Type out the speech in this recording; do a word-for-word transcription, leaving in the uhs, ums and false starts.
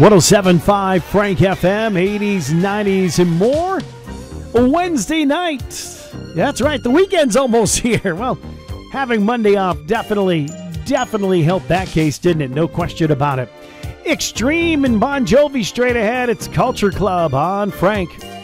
one oh seven point five Frank F M, eighties, nineties, and more. Wednesday night. That's right, the weekend's almost here. Well, having Monday off definitely, definitely helped that case, didn't it? No question about it. Extreme and Bon Jovi straight ahead. It's Culture Club on Frank.